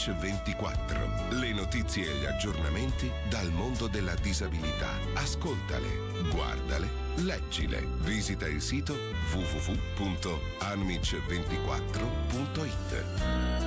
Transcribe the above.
Anmic24. Le notizie e gli aggiornamenti dal mondo della disabilità. Ascoltale, guardale, leggile. Visita il sito www.anmic24.it.